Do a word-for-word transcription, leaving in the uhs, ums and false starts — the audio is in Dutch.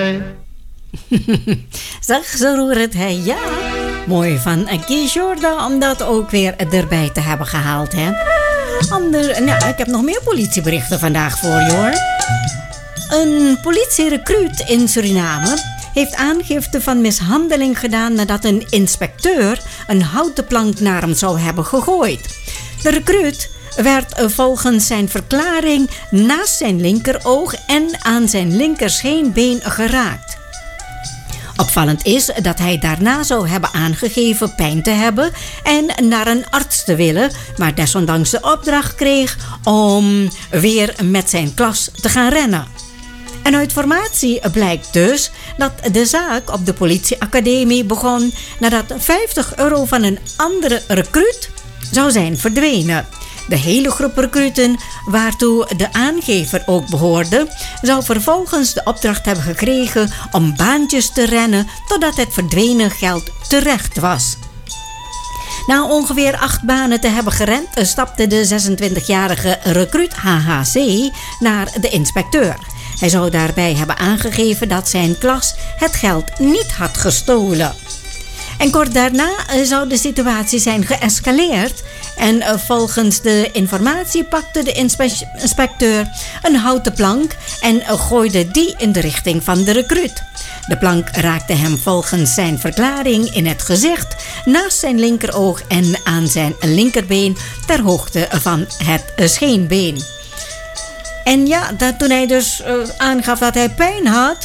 hij. Zeg, zo roerend hij, ja. Mooi van Kees Jordan om dat ook weer erbij te hebben gehaald, hè. Ander, nou, ik heb nog meer politieberichten vandaag voor je, hoor. Een politierecruut in Suriname heeft aangifte van mishandeling gedaan nadat een inspecteur een houten plank naar hem zou hebben gegooid. De recruut werd volgens zijn verklaring naast zijn linkeroog en aan zijn linkerscheenbeen geraakt. Opvallend is dat hij daarna zou hebben aangegeven pijn te hebben en naar een arts te willen, maar desondanks de opdracht kreeg om weer met zijn klas te gaan rennen. En uit formatie blijkt dus dat de zaak op de politieacademie begon nadat vijftig euro van een andere recruut zou zijn verdwenen. De hele groep recruten, waartoe de aangever ook behoorde, zou vervolgens de opdracht hebben gekregen om baantjes te rennen totdat het verdwenen geld terecht was. Na ongeveer acht banen te hebben gerend, stapte de zesentwintigjarige recruut H H C naar de inspecteur. Hij zou daarbij hebben aangegeven dat zijn klas het geld niet had gestolen. En kort daarna zou de situatie zijn geëscaleerd. En volgens de informatie pakte de inspe- inspecteur een houten plank en gooide die in de richting van de recruut. De plank raakte hem volgens zijn verklaring in het gezicht, naast zijn linkeroog en aan zijn linkerbeen ter hoogte van het scheenbeen. En ja, dat, toen hij dus uh, aangaf dat hij pijn had,